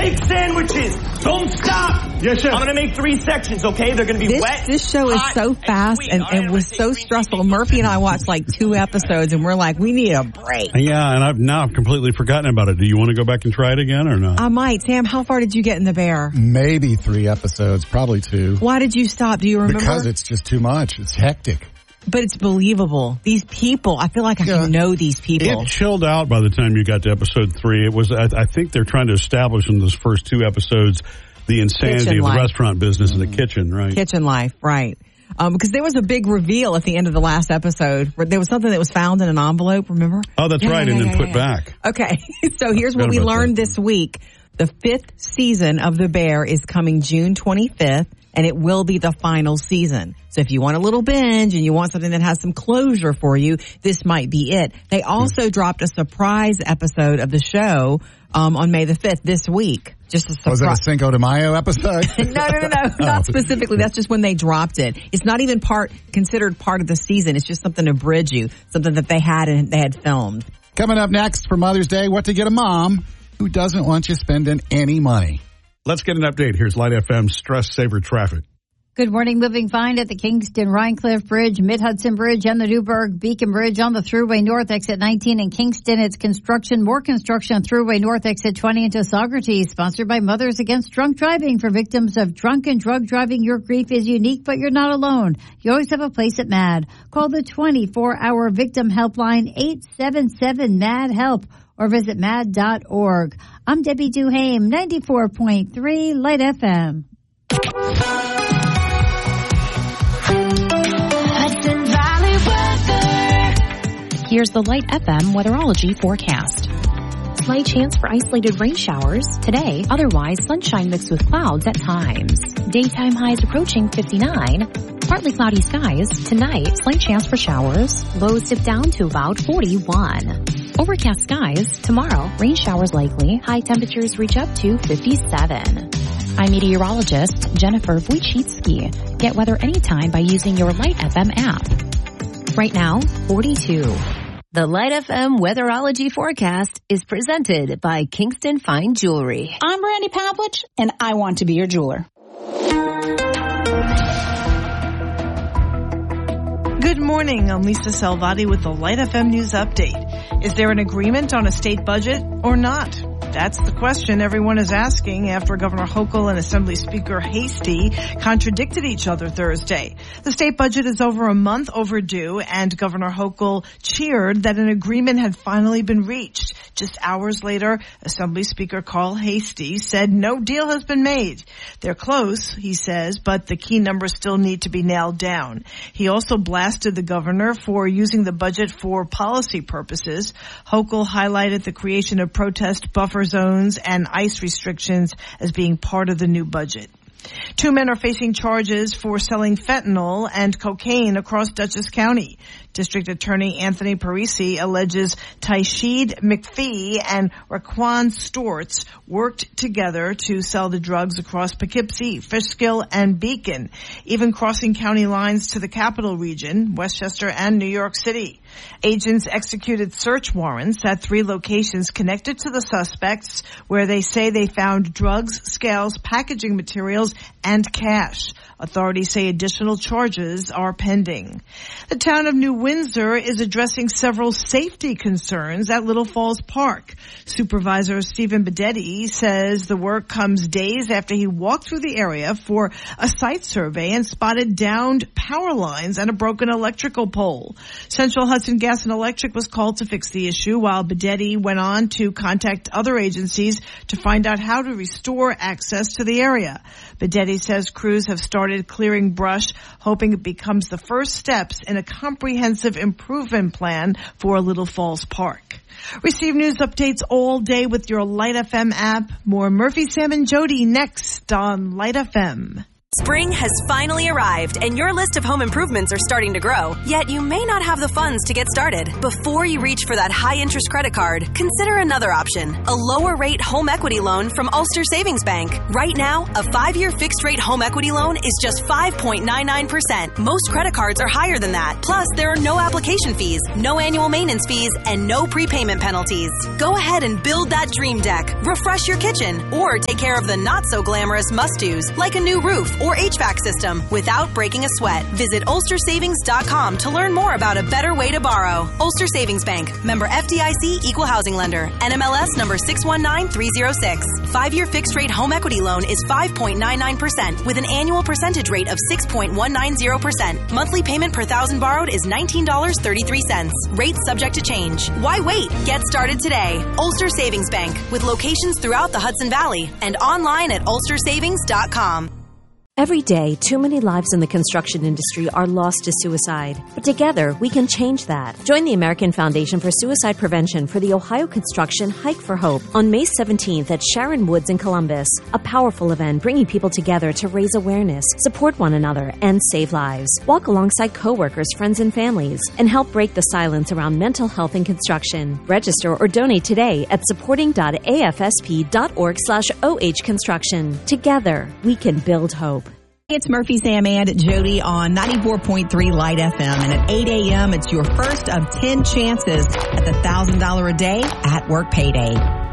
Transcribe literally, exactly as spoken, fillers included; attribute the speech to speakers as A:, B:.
A: Make sandwiches. Don't stop.
B: Yes, chef.
A: I'm going to make three sections, okay? They're going to be
C: this,
A: wet.
C: This show is so fast and, and, and it was so stressful. Murphy and I watched like two episodes and we're like, we need a break.
B: Yeah, and I've now I've completely forgotten about it. Do you want to go back and try it again or not?
C: I might. Sam, how far did you get in The Bear?
D: Maybe three episodes, probably two.
C: Why did you stop? Do you remember?
D: Because it's just too much. It's hectic.
C: But it's believable. These people, I feel like I yeah. can know these people.
B: It chilled out by the time you got to episode three. It was, I, I think they're trying to establish in those first two episodes the insanity kitchen of the life. Restaurant business mm-hmm. in the kitchen, right?
C: Kitchen life, right. Um, because there was a big reveal at the end of the last episode where there was something that was found in an envelope, remember?
B: Oh, that's
C: yeah,
B: right,
C: yeah,
B: and
C: yeah,
B: then
C: yeah,
B: put
C: yeah.
B: back.
C: Okay, so here's what we learned that. this week. The fifth season of The Bear is coming June twenty-fifth, and it will be the final season. So if you want a little binge and you want something that has some closure for you, this might be it. They also mm-hmm. dropped a surprise episode of the show um, on May the fifth this week. Just a surprise.
D: Was it a Cinco de Mayo episode?
C: no, no, no, no.
D: oh.
C: Not specifically. That's just when they dropped it. It's not even part considered part of the season. It's just something to bridge you, something that they had and they had filmed.
D: Coming up next for Mother's Day, what to get a mom who doesn't want you spending any money.
B: Let's get an update. Here's Light F M Stress Saver Traffic.
E: Good morning. Moving fine at the Kingston Rhinecliff Bridge, Mid-Hudson Bridge, and the Newburgh Beacon Bridge on the Thruway North exit nineteen in Kingston. It's construction, more construction on Thruway North exit twenty into Saugerties, sponsored by Mothers Against Drunk Driving. For victims of drunk and drug driving, your grief is unique, but you're not alone. You always have a place at MAD. Call the twenty-four hour victim helpline eight seven seven MAD HELP or visit mad dot org. I'm Debbie Duhame, ninety-four point three Light F M.
F: Here's the Light F M weatherology forecast. Slight chance for isolated rain showers today, otherwise sunshine mixed with clouds at times. Daytime highs approaching fifty-nine. Partly cloudy skies. Tonight, slight chance for showers. Lows dip down to about forty-one. Overcast skies. Tomorrow, rain showers likely. High temperatures reach up to fifty-seven. I'm meteorologist Jennifer Wojcicki. Get weather anytime by using your Light F M app. Right now, forty-two.
G: The Light F M weatherology forecast is presented by Kingston Fine Jewelry.
H: I'm Brandy Pavlich, and I want to be your jeweler.
I: Good morning. I'm Lisa Salvati with the Light F M News Update. Is there an agreement on a state budget or not? That's the question everyone is asking after Governor Hochul and Assembly Speaker Hastie contradicted each other Thursday. The state budget is over a month overdue, and Governor Hochul cheered that an agreement had finally been reached. Just hours later, Assembly Speaker Carl Hastie said no deal has been made. They're close, he says, but the key numbers still need to be nailed down. He also blasted the governor for using the budget for policy purposes. Hochul highlighted the creation of protest buffer zones and ICE restrictions as being part of the new budget. Two men are facing charges for selling fentanyl and cocaine across Dutchess County. District Attorney Anthony Parisi alleges Tysheed McPhee and Raquan Storts worked together to sell the drugs across Poughkeepsie, Fishkill, and Beacon, even crossing county lines to the capital region, Westchester, and New York City. Agents executed search warrants at three locations connected to the suspects, where they say they found drugs, scales, packaging materials, and cash. Authorities say additional charges are pending. The town of New Windsor is addressing several safety concerns at Little Falls Park. Supervisor Stephen Bedetti says the work comes days after he walked through the area for a site survey and spotted downed power lines and a broken electrical pole. Central Hudson Gas and Electric was called to fix the issue, while Bedetti went on to contact other agencies to find out how to restore access to the area. Bedetti says crews have started clearing brush, hoping it becomes the first steps in a comprehensive improvement plan for Little Falls Park. Receive news updates all day with your Light F M app. More Murphy, Sam, and Jody next on Light F M.
J: Spring has finally arrived, and your list of home improvements are starting to grow. Yet you may not have the funds to get started. Before you reach for that high-interest credit card, consider another option, a lower-rate home equity loan from Ulster Savings Bank. Right now, a five-year fixed-rate home equity loan is just five point nine nine percent. Most credit cards are higher than that. Plus, there are no application fees, no annual maintenance fees, and no prepayment penalties. Go ahead and build that dream deck, refresh your kitchen, or take care of the not-so-glamorous must-dos like a new roof or H V A C system without breaking a sweat. Visit ulster savings dot com to learn more about a better way to borrow. Ulster Savings Bank. Member F D I C Equal Housing Lender. N M L S number six one nine three zero six. Five-year fixed-rate home equity loan is five point nine nine percent with an annual percentage rate of six point one nine zero percent. Monthly payment per thousand borrowed is nineteen dollars and thirty-three cents. Rates subject to change. Why wait? Get started today. Ulster Savings Bank with locations throughout the Hudson Valley and online at ulster savings dot com.
K: Every day, too many lives in the construction industry are lost to suicide. But together, we can change that. Join the American Foundation for Suicide Prevention for the Ohio Construction Hike for Hope on May seventeenth at Sharon Woods in Columbus. A powerful event bringing people together to raise awareness, support one another, and save lives. Walk alongside coworkers, friends, and families, and help break the silence around mental health in construction. Register or donate today at supporting dot a f s p dot org slash o h construction. Together, we can build hope.
C: It's Murphy, Sam, and Jody on ninety-four point three Light F M. And at eight a.m., it's your first of ten chances at the one thousand dollars a day at work payday.